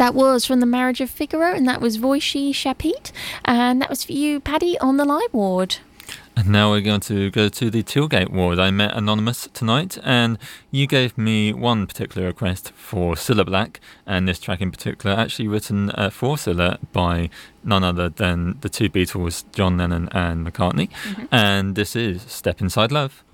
That was from The Marriage of Figaro, and that was Voici Chapit. And that was for you, Paddy, on the Live Ward. And now we're going to go to the Tilgate ward. I met Anonymous tonight, and you gave me one particular request for Cilla Black, and this track in particular actually written for Cilla by none other than the two Beatles, John Lennon and McCartney. And this is Step Inside Love.